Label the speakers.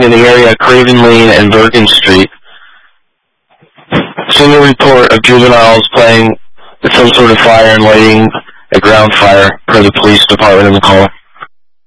Speaker 1: in the area of Craven Lane and Bergen Street. Single report of juveniles playing with some sort of fire and lighting a ground fire per the police department in the call.